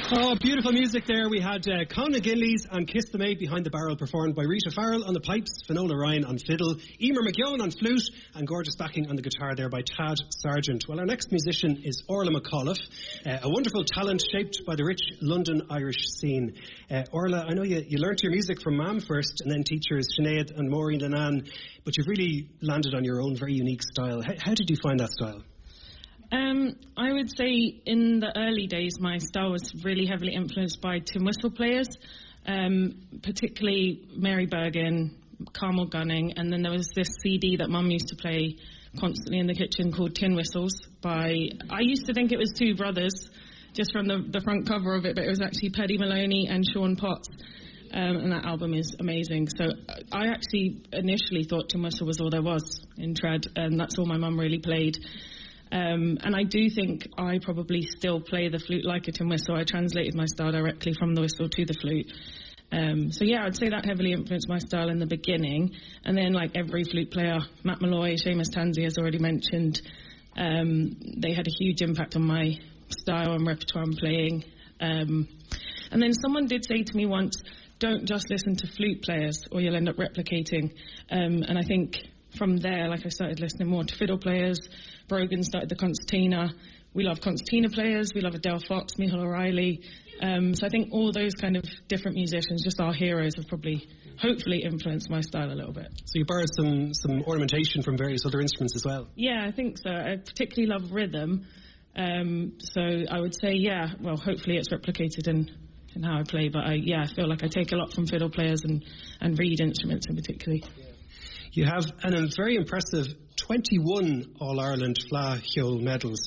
Oh, beautiful music there. We had Conor Ginley's and Kiss the Mate behind the barrel, performed by Rita Farrell on the pipes, Finola Ryan on fiddle, Emer McGeown on flute, and gorgeous backing on the guitar there by Tad Sargent. Well, our next musician is Orla McAuliffe, a wonderful talent shaped by the rich London Irish scene. Orla, I know you learnt your music from Mam first, and then teachers Sinead and Maureen Lennon, but you've really landed on your own very unique style. How did you find that style? I would say in the early days my style was really heavily influenced by tin whistle players, particularly Mary Bergin, Carmel Gunning, and then there was this CD that Mum used to play constantly in the kitchen called Tin Whistles I used to think it was two brothers just from the front cover of it, but it was actually Paddy Maloney and Sean Potts, and that album is amazing. So I actually initially thought tin whistle was all there was in trad, and that's all my mum really played. And I do think I probably still play the flute like a tin whistle. I translated my style directly from the whistle to the flute. So yeah, I'd say that heavily influenced my style in the beginning. And then, like every flute player, Matt Malloy, Seamus Tansey, as already mentioned, they had a huge impact on my style and repertoire and playing. And then someone did say to me once, don't just listen to flute players or you'll end up replicating. And I think from there, like, I started listening more to fiddle players. Brogan started the concertina. We love concertina players. We love Adele Fox, Micheál O'Reilly. So I think all those kind of different musicians, just our heroes, have probably, hopefully, influenced my style a little bit. So you borrowed some ornamentation from various other instruments as well? Yeah, I think so. I particularly love rhythm. So I would say, yeah, well, hopefully it's replicated in how I play. But I feel like I take a lot from fiddle players and reed instruments in particular. Yeah. You have a very impressive 21 All-Ireland Fleadh Cheoil medals.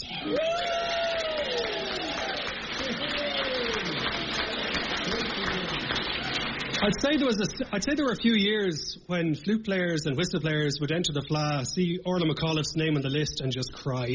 I'd say there were a few years when flute players and whistle players would enter the Fleadh, see Orla McAuliffe's name on the list and just cry.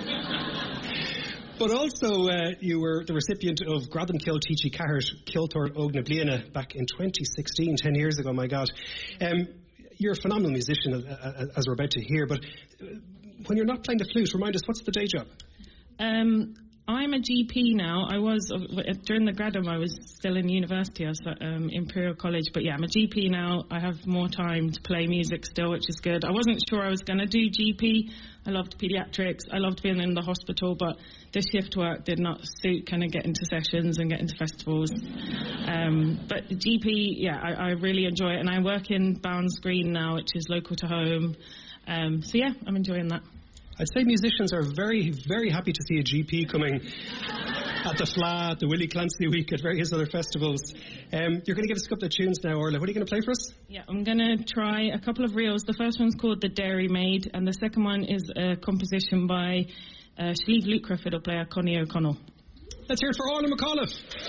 But also, you were the recipient of Gradan Kilteachy Cahart Kiltor Ogna Bliana back in 2016, 10 years ago, my God. You're a phenomenal musician, as we're about to hear, but when you're not playing the flute, remind us, what's the day job? I'm a GP now. I was, during the Gradum, I was still in university. I was at Imperial College, but yeah, I'm a GP now. I have more time to play music still, which is good. I wasn't sure I was going to do GP. I loved paediatrics. I loved being in the hospital, but the shift work did not suit kind of getting to sessions and getting to festivals. But GP, yeah, I really enjoy it. And I work in Bounds Green now, which is local to home. So yeah, I'm enjoying that. I'd say musicians are very, very happy to see a GP coming at the Fleadh, the Willie Clancy Week, at various other festivals. You're going to give us a couple of tunes now, Orla. What are you going to play for us? Yeah, I'm going to try a couple of reels. The first one's called The Dairy Maid, and the second one is a composition by Slieve Lucre fiddle player Connie O'Connell. Let's hear it for Orla McAuliffe.